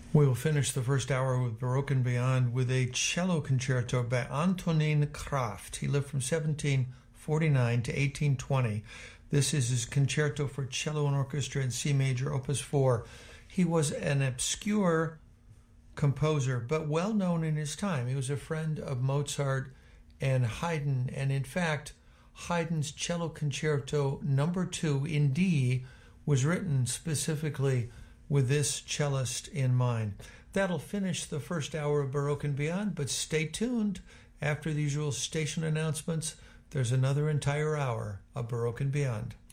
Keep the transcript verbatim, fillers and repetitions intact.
We will finish the first hour with Baroque and Beyond with a cello concerto by Antonin Kraft. He lived from seventeen forty-nine to eighteen twenty. This is his concerto for cello and orchestra in C major, opus four. He was an obscure composer, but well known in his time. He was a friend of Mozart and Haydn, and in fact, Haydn's cello concerto number two in D was written specifically with this cellist in mind. That'll finish the first hour of Baroque and Beyond, but stay tuned. After the usual station announcements, there's another entire hour of Baroque and Beyond.